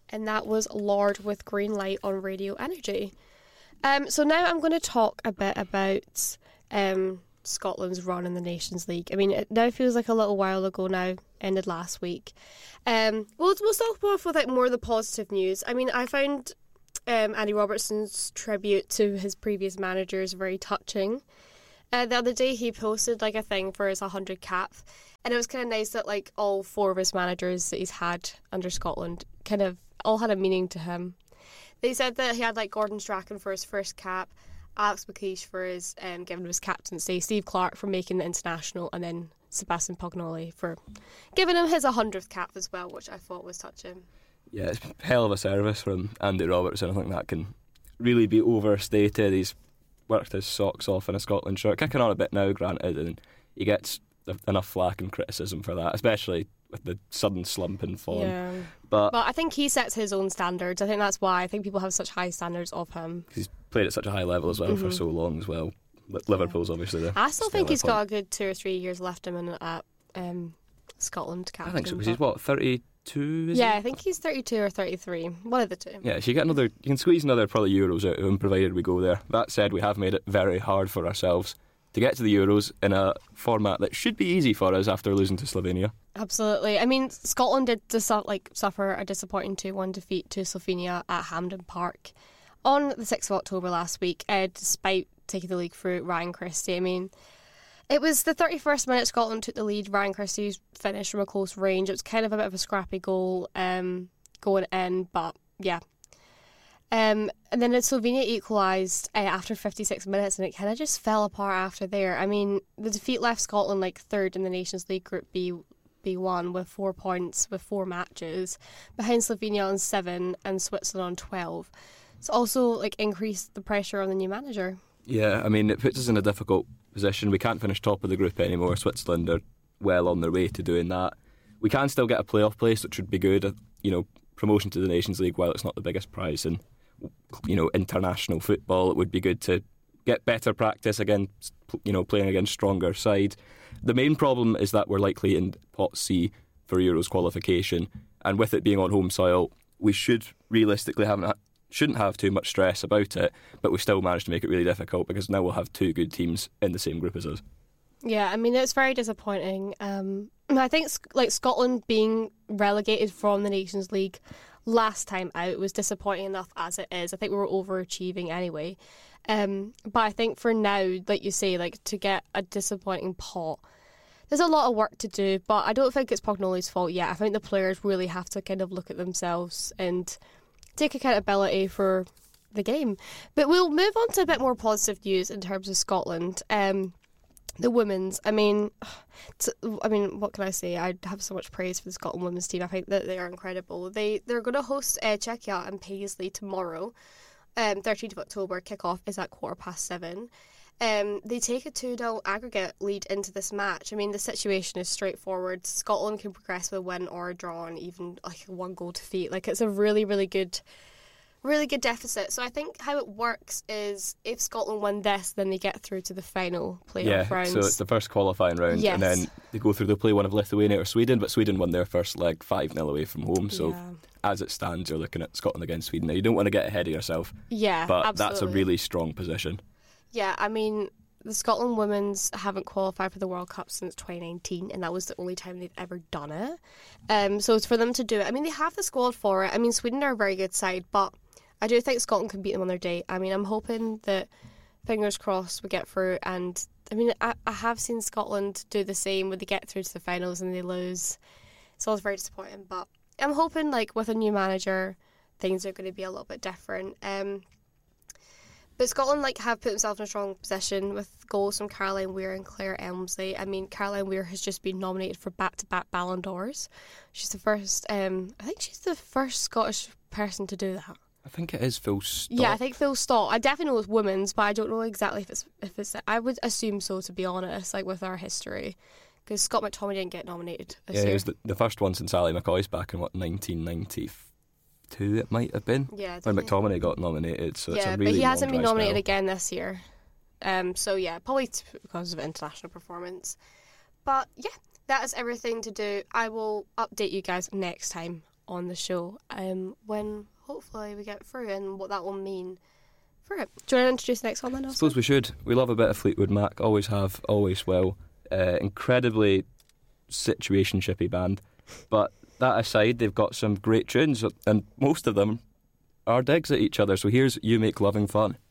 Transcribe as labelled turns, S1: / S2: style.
S1: and that was Lorde with Green Light on Radio Energy. So now I'm going to talk a bit about Scotland's run in the Nations League. I mean, it now feels like a little while ago now, ended last week. We'll start off with like more of the positive news. I mean, I found Andy Robertson's tribute to his previous managers very touching. The other day he posted like a thing for his 100 cap, and it was kind of nice that like all 4 of his managers that he's had under Scotland kind of all had a meaning to him. They said that he had like Gordon Strachan for his first cap, Alex McLeish for his giving him his captaincy, Steve Clarke for making the international, and then Sebastian Pognoli for giving him his 100th cap as well, which I thought was touching.
S2: Yeah, it's a hell of a service from Andy Robertson. I think that can really be overstated. He's worked his socks off in a Scotland shirt, kicking on a bit now, granted, and he gets enough flack and criticism for that, especially with the sudden slump in form.
S1: Yeah.
S2: But
S1: I think he sets his own standards. I think that's why I think people have such high standards of him.
S2: He's played at such a high level as well for so long as well. Liverpool's obviously the
S1: I still think he's
S2: point.
S1: got a good 2 or 3 years left him in at Scotland captain.
S2: I think so, because he's what, 32?
S1: Yeah, I think he's 32 or 33. One of the two.
S2: Yeah, so you can squeeze another probably Euros out of him, provided we go there. That said, we have made it very hard for ourselves to get to the Euros in a format that should be easy for us after losing to Slovenia.
S1: Absolutely. I mean, Scotland did suffer a disappointing 2-1 defeat to Slovenia at Hampden Park on the 6th of October last week, despite taking the league through Ryan Christie. I mean, it was the 31st minute Scotland took the lead. Ryan Christie's finished from a close range. It was kind of a bit of a scrappy goal going in, but yeah. And then Slovenia equalised after 56 minutes, and it kind of just fell apart after there. I mean, the defeat left Scotland like 3rd in the Nations League Group B1 with 4 points with 4 matches, behind Slovenia on 7 and Switzerland on 12. It's also like increased the pressure on the new manager.
S2: Yeah, I mean, it puts us in a difficult position. We can't finish top of the group anymore. Switzerland are well on their way to doing that. We can still get a playoff place, which would be good. You know, promotion to the Nations League, while it's not the biggest prize in, you know, international football, it would be good to get better practice again, you know, playing against stronger sides. The main problem is that we're likely in Pot C for Euros qualification, and with it being on home soil, we should realistically shouldn't have too much stress about it, but we still managed to make it really difficult because now we'll have 2 good teams in the same group as us.
S1: Yeah, I mean, it's very disappointing. I think like Scotland being relegated from the Nations League last time out was disappointing enough as it is. I think we were overachieving anyway. But I think for now, like you say, like to get a disappointing pot, there's a lot of work to do, but I don't think it's Pognoli's fault yet. I think the players really have to kind of look at themselves and take accountability for the game. But we'll move on to a bit more positive news in terms of Scotland. The women's, I mean, what can I say? I have so much praise for the Scotland women's team. I think that they are incredible. They're going to host Czechia and Paisley tomorrow, 13th of October. Kickoff is at 7:15. They take a 2-0 aggregate lead into this match. I mean, the situation is straightforward. Scotland can progress with a win or a draw and even like a 1-goal defeat. Like, it's a really, really good deficit. So I think how it works is if Scotland win this, then they get through to the final playoff rounds.
S2: So it's the first qualifying round,
S1: yes.
S2: And then they go through the play one of Lithuania or Sweden, but Sweden won their first leg 5-0 away from home. So as it stands, you're looking at Scotland against Sweden. Now, you don't want to get ahead of yourself.
S1: Yeah,
S2: but
S1: absolutely.
S2: That's a really strong position.
S1: Yeah, I mean, the Scotland women's haven't qualified for the World Cup since 2019, and that was the only time they've ever done it. So it's for them to do it. I mean, they have the squad for it. I mean, Sweden are a very good side, but I do think Scotland can beat them on their day. I mean, I'm hoping that, fingers crossed, we get through. And, I mean, I have seen Scotland do the same when they get through to the finals and they lose. It's always very disappointing. But I'm hoping, like, with a new manager, things are going to be a little bit different. But Scotland have put themselves in a strong position with goals from Caroline Weir and Claire Elmsley. I mean, Caroline Weir has just been nominated for back-to-back Ballon d'Ors. She's the first, I think she's the first Scottish person to do that.
S2: I think it is full stop.
S1: Yeah, I think full stop. I definitely know it's women's, but I don't know exactly if it's. I would assume so, to be honest, with our history. Because Scott McTominay didn't get nominated this year.
S2: It was the first one since Ali McCoy's back in, 1992 it might have been?
S1: Yeah.
S2: When McTominay got nominated, so it's a really
S1: but he hasn't been nominated
S2: spell.
S1: again this year. So yeah, probably because of international performance. But yeah, that is everything to do. I will update you guys next time on the show when hopefully we get through, and what that will mean for it. Do you want to introduce the next one then?
S2: I suppose we should. We love a bit of Fleetwood Mac, always have, always will. Incredibly situationshipy band, but that aside, they've got some great tunes, and most of them are digs at each other. So here's You Make Loving Fun.